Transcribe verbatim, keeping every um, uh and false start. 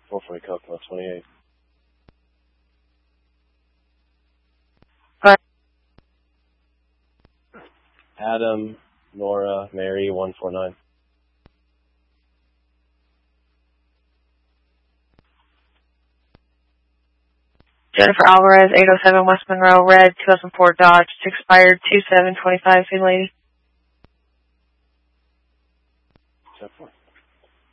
four forty Coconut twenty-eight. Go ahead. Adam, Nora, Mary, one four nine. Jennifer Alvarez, eight oh seven West Monroe, red, two thousand four Dodge, it's expired two seven twenty-five, same lady. ten four.